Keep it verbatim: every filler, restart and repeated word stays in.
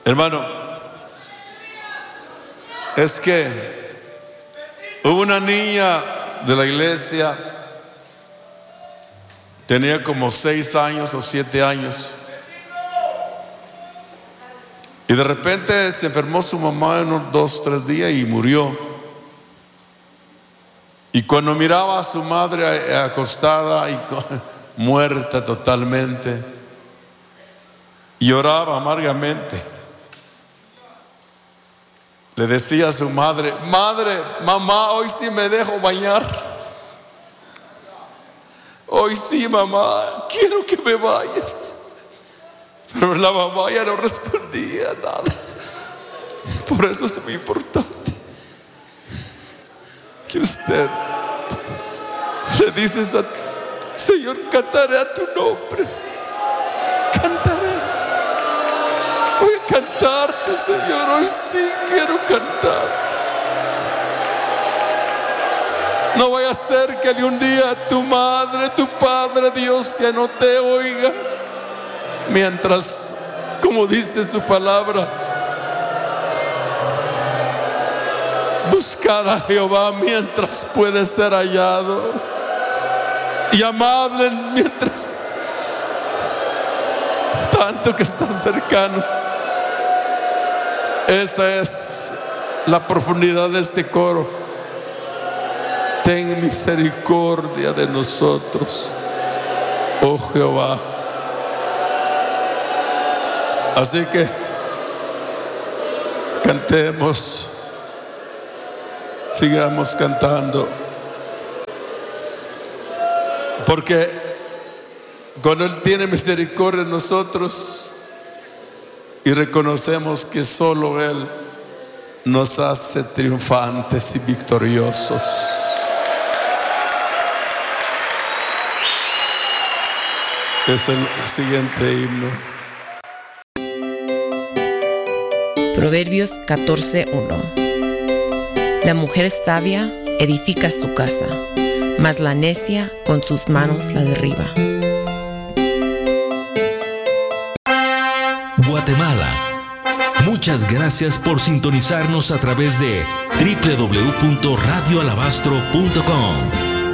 Hermano, es que hubo una niña de la iglesia, tenía como seis años o siete años, y de repente se enfermó su mamá en unos dos, tres días y murió. Y cuando miraba a su madre acostada y muerta totalmente, lloraba amargamente. Le decía a su madre: madre, mamá, hoy sí me dejo bañar. Hoy sí, mamá, quiero que me vayas. Pero la mamá ya no respondía nada. Por eso es muy importante que usted le dices a Señor, cantaré a tu nombre. Cantaré. Voy a cantarte, Señor. Hoy sí quiero cantar. No vaya a ser que de un día tu madre, tu padre, Dios ya no te oiga. Mientras, como dice su palabra, buscad a Jehová mientras puede ser hallado, y amadle mientras tanto que está cercano. Esa es la profundidad de este coro. Ten misericordia de nosotros, oh Jehová. Así que cantemos, sigamos cantando, porque cuando Él tiene misericordia de nosotros y reconocemos que solo Él nos hace triunfantes y victoriosos. Es el siguiente himno. Proverbios catorce uno. La mujer sabia edifica su casa, mas la necia con sus manos la derriba. Guatemala. Muchas gracias por sintonizarnos a través de doble u doble u doble u punto radio alabastro punto com.